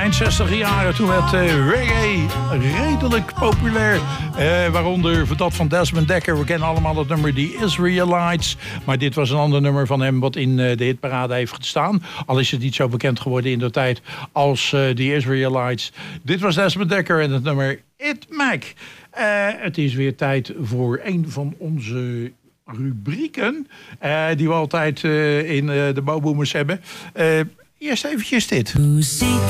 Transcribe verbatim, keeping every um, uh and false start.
eind zestig jaren, toen werd uh, reggae redelijk populair. Uh, waaronder dat van Desmond Dekker. We kennen allemaal het nummer The Israelites. Maar dit was een ander nummer van hem wat in uh, de hitparade heeft gestaan. Al is het niet zo bekend geworden in de tijd als uh, The Israelites. Dit was Desmond Dekker en het nummer It Mac. Uh, het is weer tijd voor een van onze rubrieken uh, die we altijd uh, in uh, de Bouwboomers hebben. Uh, eerst eventjes dit.